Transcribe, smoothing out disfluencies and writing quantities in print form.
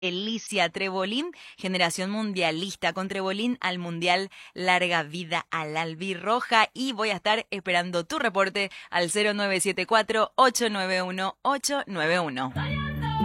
Elicia Trebolín, generación mundialista, con Trebolín al Mundial, larga vida al albirroja. Y voy a estar esperando tu reporte al 0974-891-891.